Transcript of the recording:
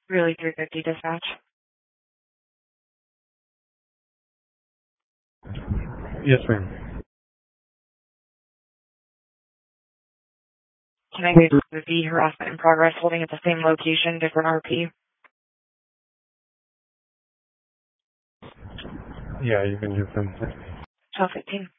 Really 350 dispatch. Yes, ma'am. Can I move the harassment in progress holding at the same location, different RP? Yeah, you can use them. 1215.